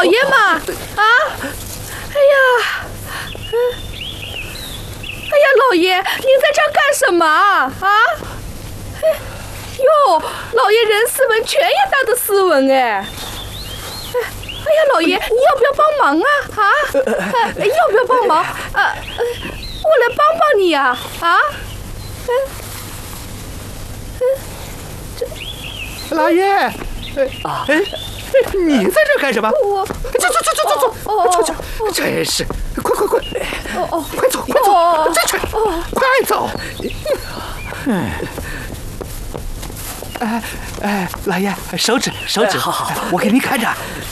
爷嘛！啊！哎呀，哎呀，老爷，您在这儿干什么啊？哟，老爷人斯文，全也大的斯文哎！哎呀，老爷，你要不要帮忙啊？要不要帮忙？我来帮帮你呀！ 老爷，你在这干什么？ 我走，真是，快，快走，快走！老爷，手指， 好， 我给您看着。